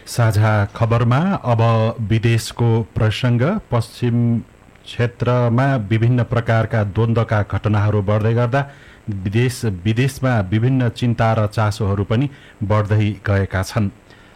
साझा खबरमा अब विदेशको प्रसङ्ग। पश्चिम क्षेत्रमा विभिन्न प्रकारका द्वन्द्वका घटनाहरू बढ्दै गर्दा विदेशमा विभिन्न चिन्ता र चासोहरू पनि बढ्दै गएका छन्।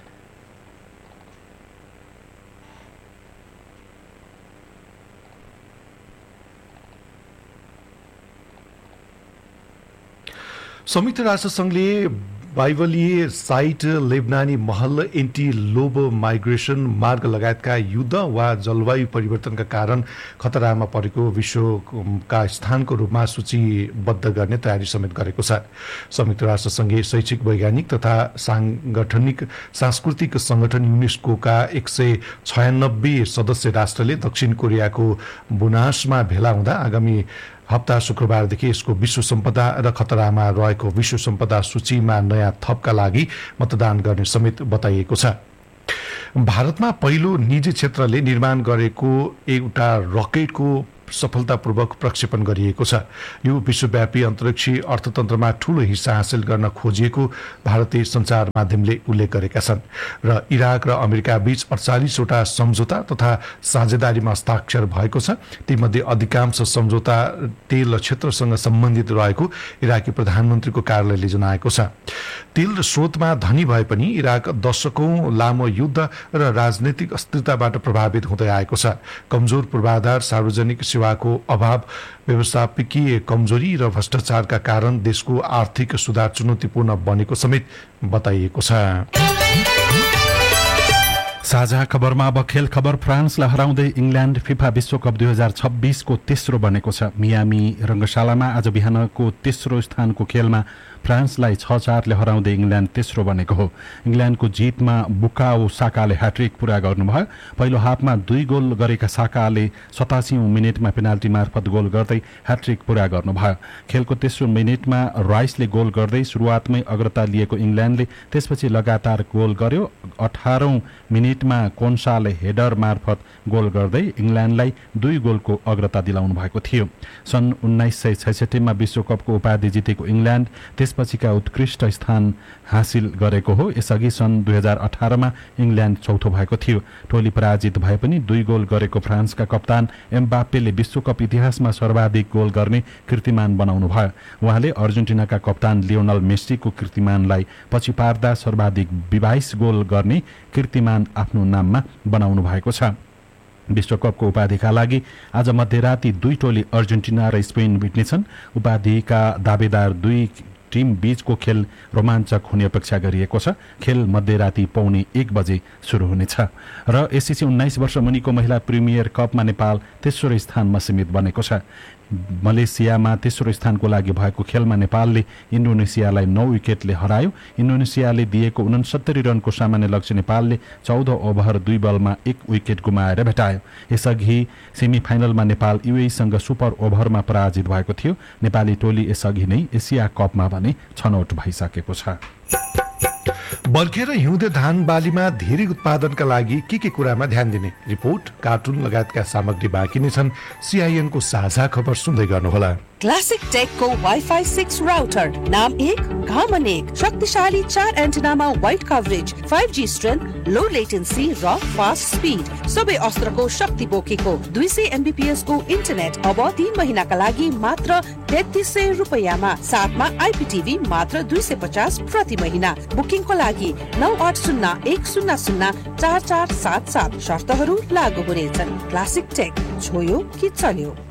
संयुक्त राष्ट्रसङ्घले बाइबलीय साइट, लेबनानी महल, एन्टी लोब माइग्रेसन मार्ग लगायतका युद्ध वा जलवायु परिवर्तनका कारण खतरामा परेको विश्वका स्थानको रूपमा सूचीबद्ध गर्ने तयारी समेत गरेको छ। संयुक्त राष्ट्रसङ्घीय शैक्षिक, वैज्ञानिक तथा सांस्कृतिक संगठन युनेस्कोका 196 सदस्य राष्ट्रले दक्षिण कोरियाको बुनासमा भेला हुँदा आगामी हप्ता शुक्रबारदेखि यसको विश्व सम्पदा र खतरामा रहेको विश्व सम्पदा सूचीमा नयाँ थपका लागि मतदान गर्ने समेत बताइएको छ। भारतमा पहिलो निजी क्षेत्रले निर्माण गरेको एउटा रकेटको सफलतापूर्वक प्रक्षेपण गरिएको छ। यो विश्वव्यापी अन्तरिक्षीय अर्थतन्त्रमा ठूलो हिस्सा हासिल गर्न खोजिएको भारतीय सञ्चार माध्यमले उल्लेख गरेका छन् र इराक र अमेरिका बीच 48वटा सम्झौता तथा साझेदारीमा हस्ताक्षर भएको छ। तीमध्ये अधिकांश सम्झौता तेल क्षेत्रसँग सम्बन्धित रहेको इराकी प्रधानमन्त्रीको कार्यालयले जनाएको छ। तेल स्रोतमा धनी भए पनि इराक दशकौं लामो युद्ध र राजनैतिक अस्थिरताबाट प्रभावित हुँदै आएको छ। कमजोर पूर्वाधार, सार्वजनिक सेवाको अभाव, व्यवस्थापकीय कमजोरी र भ्रष्टाचारका कारण देशको आर्थिक सुधार चुनौतीपूर्ण बनेको समेत बताइएको छ। साझा खबरमा अब खेल खबर। फ्रान्सलाई हराउँदै इङ्ल्यान्ड फिफा विश्वकप 2026 को तेस्रो बनेको छ। मियामी रङ्गशालामा आज बिहानको तेस्रो स्थानको खेलमा फ्रान्सलाई 6-4 ले हराउँदै इङ्ल्यान्ड तेस्रो बनेको हो। इङ्ल्यान्डको जितमा बुकाओ साकाले ह्याट्रिक पूरा गर्नुभयो। पहिलो हाफमा 2 गोल गरेका साकाले 87औं मिनेटमा पेनाल्टी मार्फत गोल गर्दै ह्याट्रिक पूरा गर्नुभयो। खेलको तेस्रो मिनेटमा राइसले गोल गर्दै सुरुवातमै अग्रता लिएको इङ्ल्यान्डले त्यसपछि लगातार गोल गर्यो। 18औं मिनेटमा कोन्साले हेडर मार्फत गोल गर्दै इङ्ल्यान्डलाई 2 गोलको अग्रता दिलाउनु भएको थियो। सन् 1966 मा विश्वकपको उपाधि जितेको इङ्ल्यान्ड त्यसपछिका उत्कृष्ट स्थान हासिल गरेको हो। यसअघि सन् 2018 मा इङ्ल्यान्ड चौथो भएको थियो। टोली पराजित भए पनि 2 गोल गरेको फ्रान्सका कप्तान एम्बाप्पेले विश्वकप इतिहासमा सर्वाधिक गोल गर्ने कीर्तिमान बनाउनु भयो। उहाँले अर्जेन्टिनाका कप्तान लियोनल मेस्सीको कीर्तिमानलाई पछि पार्दा सर्वाधिक 22 गोल गर्ने कीर्तिमान आफ्नो नाममा बनाउनु भएको छ। विश्वकपको उपाधिका लागि आज मध्यराती 2 टोली अर्जेन्टिना र स्पेन भेट्नेछन्। उपाधिका दावेदार 2 टिम बीचको खेल रोमाञ्चक हुने अपेक्षा गरिएको छ। खेल मध्यराती 1:15 बजे सुरु हुनेछ। र एससीसी 19 वर्ष मुनिको महिला प्रिमियर कपमा नेपाल तेस्रो स्थानमा सीमित बनेको छ। मलेसियामा तेस्रो स्थानको लागि भएको खेलमा नेपालले इन्डोनेसियालाई 9 विकेटले हरायो। इन्डोनेसियाले दिएको 69 रनको सामान्य लक्ष्य नेपालले 14 ओभर 2 बलमा 1 विकेट गुमाएर भेटायो। यसअघि सेमिफाइनलमा नेपाल युएईसँग सुपर ओभरमा पराजित भएको थियो। नेपाली टोली यसअघि नै एसिया कपमा भने छनौट भइसकेको छ। बर्खे र हिउँदे धान बालीमा धेरै उत्पादनका लागि के कुरामा ध्यान दिने? रिपोर्ट, कार्टुन लगायतका सामग्री बाँकी नै छन्। सीआईएन को साझा खबर सुन्दै गर्नुहोला। क्लासिक टेक को वाइफाई 6 राउटर, नाम 1 घामन 1, शक्तिशाली 4 एन्टेनामा वाइड कभरेज, 5G स्ट्रेन्थ, लो लेटेन्सी र फास्ट स्पिड, सबै अस्त्रको शक्ति बोकेको 200 MBPS को इन्टरनेट अब 3 महिनाका लागि मात्र 3300 रुपैयाँमा। साथमा आइपीटीभी मात्र 250 प्रति महिना। बुकिङको लागि 9801004477। शर्तहरू लागू हुनेछन्। क्लासिक टेक, छोयो कि चल्यो।